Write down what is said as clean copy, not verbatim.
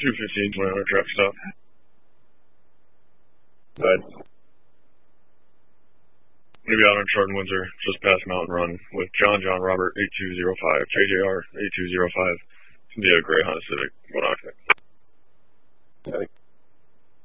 215, 20 traffic stop. But maybe out on Chardon Windsor, just past Mountain Run, with John Robert 8205, JJR 8205. It's gonna be a gray Honda Civic, 1 octane.